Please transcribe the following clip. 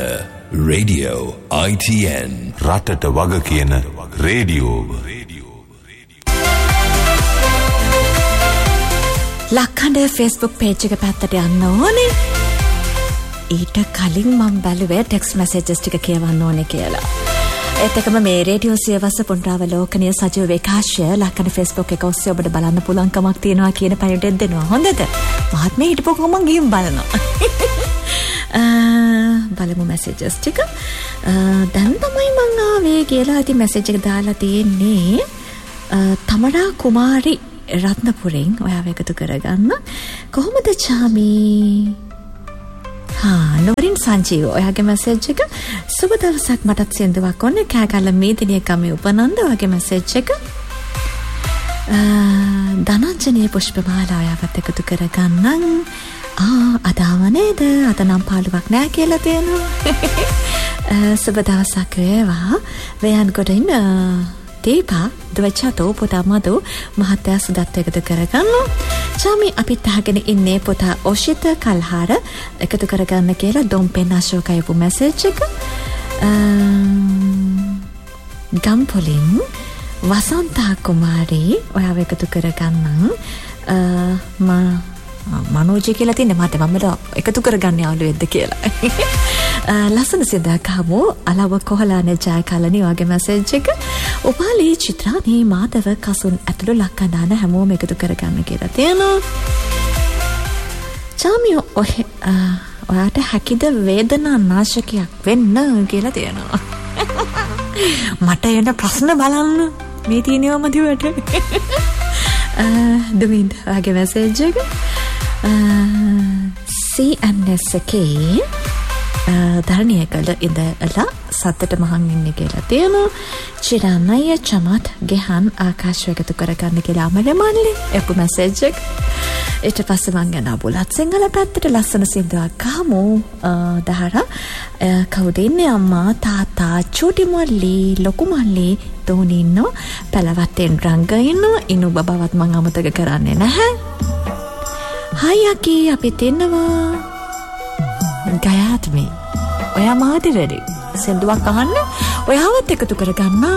Radio ITN රටට වග කියන රේඩියෝ. ලක්කඩ Facebook page එක පැත්තට යන්න ඕනේ. ඊට කලින් මම බැලුවේ text messages ටික කියවන්න ඕනේ කියලා. ඒත් එකම මේ රේඩියෝ සියවස පුනරාවලෝකනීය සජීව විකාශය ලක්කඩ Facebook එක ඔස්සේ ඔබට බලන්න පුළුවන් කමක් තියෙනවා කියන පණිවිඩයක් දෙනවා. හොඳද? මහත්මයා හිටපො කොහොම ගිහින් බලනවා. බලමු messages ටික. දැන් තමයි මම ආවේ කියලා ඉතින් message එක දාලා තියෙන්නේ තමරා කුමාරි රත්නපුරෙන් ඔයාව එකතු කරගන්න. කොහොමද චාමි? නොරින් සංජීව ඔයාගේ මැසේජ් එක. සුබ දවසක්. මටත් සින්දුවක් ඕනේ. කෑගල්ල මේදිනිය ගමේ උපනන්ද ඔයාගේ මැසේජ් එක. ධනංජනී පුෂ්පමාලා ඔයාවත් එකතු කරගන්නම්. අදාව නේද? අද නම් පාළුවක් නෑ කියලා තියෙනවා. සුබ දවසක් වේවා. වේයන් ගොඩින් දීපා දවචතෝ පුතා මදු මහත්තයා සුදත් එකතු කරගන්න. චාමි අපිත් අහගෙන ඉන්නේ පුතා ඔෂිත කල්හාර එකතු කරගන්න කියලා දොම්පෙන් අශෝකයපු මැසේජ් එක. ගම්පොලින් වසන්තා කුමාරී ඔයාව එකතු කරගන්නම්. මනෝජී කියලා තියන්නේ මට මමද එකතු කරගන්න යාළුවෙක්ද කියලා. ලස්සන සින්දුවක් අහමු. අලව කොහලානේ ජයකලනි වගේ මැසේජ් එක. උපාලි චිත්‍රානී මාධව කසුන් ඇතුළු ලක්කඳාන හැමෝම එකතු කරගන්න කියලා තියෙනවා. චාමි ඔයාට හැකිද වේදනා නාශකයක් වෙන්න කියලා තියෙනවා. මට එන ප්‍රශ්න බලන්න මේ තියෙනවම දිවට. දුමින්ද වගේ මැසේජ් එක. CNS එකේ ධර්ණිය කළ ඉඳලා සත්තට මහන් ඉන්නේ කියලා තියෙනවා. චිරානය චමත් ගෙහන් ආකාශ එකතු කරගන්න කියලා අමරමල්ලි එපු මැසේජ් එක. ඊට පස්සේ මං යන බුලත් සිංහල පැත්තට ලස්සන සින්දුවක් අහමු. දහරා කවුද ඉන්නේ? අම්මා තාත්තා චූටි මල්ලි ලොකු මල්ලි දෝනි ඉන්නෝ පළවත්තෙන් රංග ඉන්නෝ ඉනු බබවත් මං අමතක කරන්නේ නැහැ. හයි අකී අපිත් ඉන්නවා. ගයාත් මේ ඔයා මාදි වැඩි සින්දුවක් අහන්න ඔයාවත් එකතු කරගන්න.